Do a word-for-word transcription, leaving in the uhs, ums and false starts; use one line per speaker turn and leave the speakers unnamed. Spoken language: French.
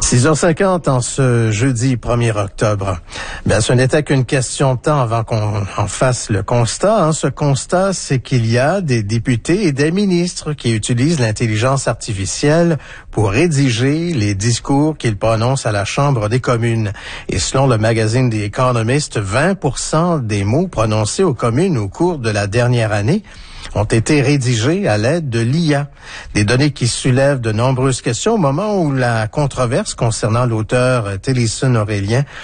six heures cinquante en ce jeudi premier octobre. Bien, ce n'était qu'une question de temps avant qu'on en fasse le constat. Hein. Ce constat, c'est qu'il y a des députés et des ministres qui utilisent l'intelligence artificielle pour rédiger les discours qu'ils prononcent à la Chambre des communes. Et selon le magazine The Economist, vingt pour cent des mots prononcés aux communes au cours de la dernière année ont été rédigés à l'aide de l'I A. Des données qui soulèvent de nombreuses questions au moment où la controverse concernant l'auteur Téléson Aurélien